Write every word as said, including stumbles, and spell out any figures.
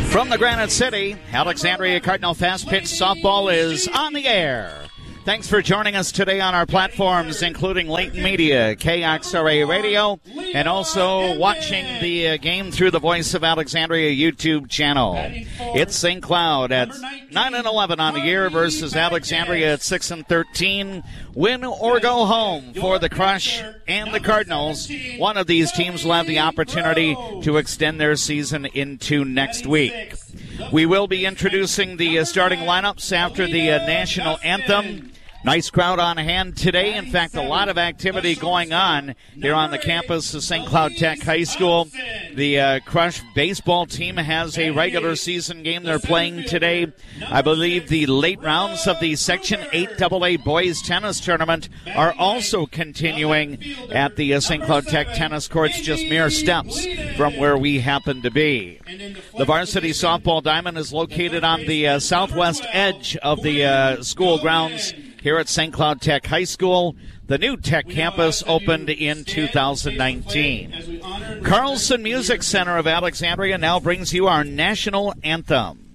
From the Granite City, Alexandria Cardinal Fast Pitch Softball is on the air. Thanks for joining us today on our platforms, including Layton Media, K X R A Radio, and also watching the uh, game through the Voice of Alexandria YouTube channel. It's Saint Cloud at nine and eleven on the year versus Alexandria at six and thirteen. Win or go home for the Crush and the Cardinals. One of these teams will have the opportunity to extend their season into next week. We will be introducing the uh, starting lineups after the uh, national anthem. Nice crowd on hand today. In fact, a lot of activity going on here on the campus of Saint Cloud Tech High School. The uh, Crush baseball team has a regular season game they're playing today. I believe the late rounds of the Section eight double A boys tennis tournament are also continuing at the uh, Saint Cloud Tech tennis courts, just mere steps from where we happen to be. The varsity softball diamond is located on the uh, southwest edge of the uh, school grounds here at Saint Cloud Tech High School. The new Tech campus opened in two thousand nineteen. Carlson Music Center of Alexandria now brings you our national anthem.